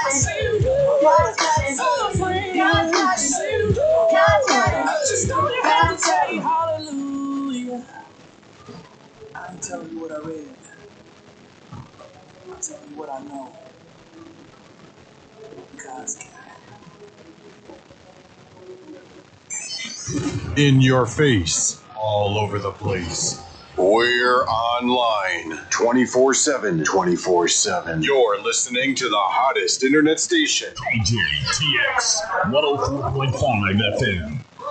just know you have to say hallelujah. I ain't telling you what I read. I'm telling you what I know. God's got it. In your face, all over the place. We're online 24/7. 24/7. You're listening to the hottest internet station. KJTX 104.5 FM.